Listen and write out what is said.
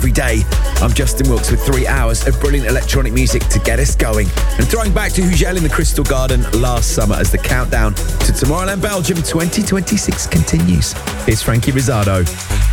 every day. I'm Justin Wilkes with 3 hours of brilliant electronic music to get us going. And throwing back to Hugel in the Crystal Garden last summer as the countdown to Tomorrowland Belgium 2026 continues. Here's Frankie Rizzardo.